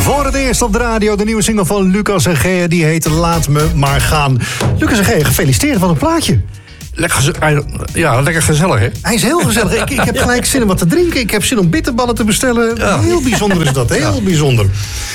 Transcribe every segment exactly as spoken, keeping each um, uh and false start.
Voor het eerst op de radio de nieuwe single van Lucas en Gea. Die heet Laat Me Maar Gaan. Lucas en Gea, gefeliciteerd, wat een plaatje. Lekker, ja, lekker gezellig, hè? Hij is heel gezellig. ik, ik heb gelijk zin in wat te drinken. Ik heb zin om bitterballen te bestellen. Ja. Heel bijzonder is dat, heel ja. bijzonder.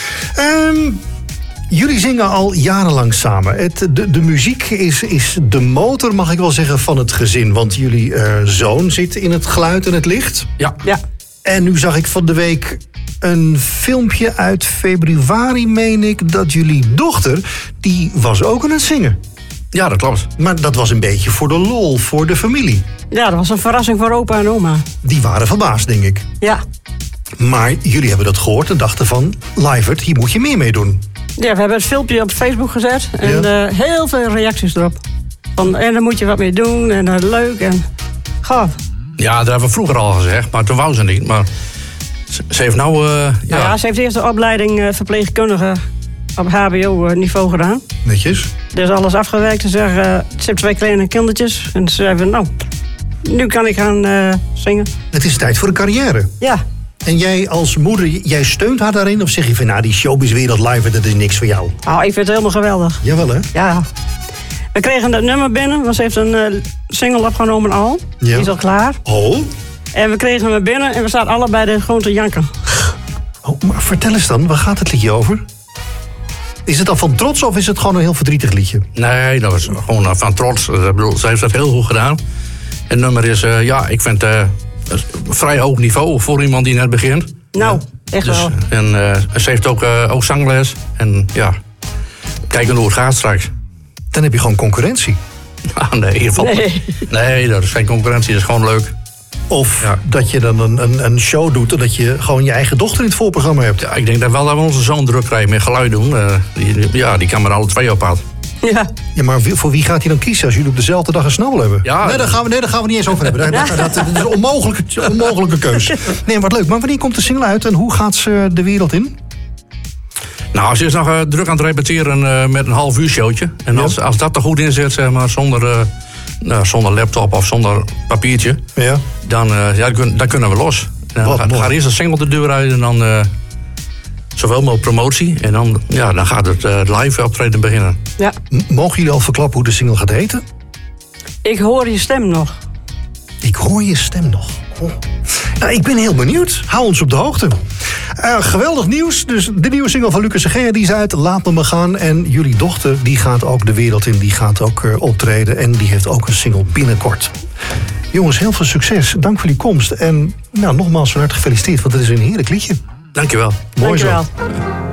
Um, jullie zingen al jarenlang samen. Het, de, de muziek is, is de motor, mag ik wel zeggen, van het gezin. Want jullie uh, zoon zit in het geluid en het licht. Ja. ja. En nu zag ik van de week een filmpje uit februari, meen ik, dat jullie dochter, die was ook aan het zingen. Ja, dat klopt. Maar dat was een beetje voor de lol, voor de familie. Ja, dat was een verrassing voor opa en oma. Die waren verbaasd, denk ik. Ja. Maar jullie hebben dat gehoord en dachten van, Livert, hier moet je meer mee doen. Ja, we hebben het filmpje op Facebook gezet en ja. uh, heel veel reacties erop. Van, en daar moet je wat mee doen en uh, leuk en... Goh. Ja, dat hebben we vroeger al gezegd, maar toen wou ze niet. Maar ze, ze heeft nou... Uh, ja. Nou ja, ze heeft eerst de opleiding uh, verpleegkundige op H B O-niveau gedaan. Netjes. Dus alles afgewerkt. Ze zeggen, uh, ze heeft twee kleine kindertjes. En ze zei van, nou, nu kan ik gaan uh, zingen. Het is tijd voor een carrière. Ja. En jij als moeder, jij steunt haar daarin? Of zeg je van, nou, die showbizwereld live, dat is niks voor jou? Oh, ik vind het helemaal geweldig. Jawel, hè? Ja. We kregen dat nummer binnen, want ze heeft een uh, single opgenomen al. Ja. Die is al klaar. Oh. En we kregen hem binnen en we staan allebei de gewoon te janken. Oh, maar vertel eens dan, waar gaat het liedje over? Is het dan van trots of is het gewoon een heel verdrietig liedje? Nee, dat is gewoon van trots. Ik bedoel, ze heeft dat heel goed gedaan. Het nummer is, uh, ja, ik vind het uh, een vrij hoog niveau voor iemand die net begint. Nou, echt dus, wel. En uh, ze heeft ook, uh, ook zangles. En ja, kijken hoe het gaat straks. Dan heb je gewoon concurrentie. Ah, nee, in ieder geval. Nee. nee, dat is geen concurrentie, dat is gewoon leuk. Of ja. dat je dan een, een, een show doet en dat je gewoon je eigen dochter in het voorprogramma hebt. Ja, ik denk dat wel dat we onze zoon druk krijgen met geluid doen. Uh, die, ja, die kan maar alle twee op had. Ja. Ja, maar voor wie gaat hij dan kiezen als jullie op dezelfde dag een snabbel hebben? Ja, nee, daar gaan we, nee, daar gaan we niet eens over hebben. Dat, dat, dat, dat is een onmogelijke, onmogelijke keus. Nee, wat leuk. Maar wanneer komt de single uit en hoe gaat ze de wereld in? Nou, ze is nog uh, druk aan het repeteren uh, met een half uur showtje. En als, ja. als dat er goed in zit, zeg maar, zonder, uh, nou, zonder laptop of zonder papiertje, ja. dan, uh, ja, dan kunnen we los. Dan gaat, gaat eerst een single de deur uit en dan uh, zoveel mogelijk promotie. En dan, ja, dan gaat het uh, live optreden beginnen. Ja. M- mogen jullie al verklappen hoe de single gaat heten? Ik hoor je stem nog. Ik hoor je stem nog. Oh. Nou, ik ben heel benieuwd. Hou ons op de hoogte. Uh, geweldig nieuws. Dus de nieuwe single van Lucas en Gea, die is uit. Laat me maar gaan. En jullie dochter, die gaat ook de wereld in. Die gaat ook uh, optreden. En die heeft ook een single binnenkort. Jongens, heel veel succes. Dank voor die komst. En nou, nogmaals van harte gefeliciteerd. Want het is een heerlijk liedje. Dankjewel. Mooi Dankjewel. zo.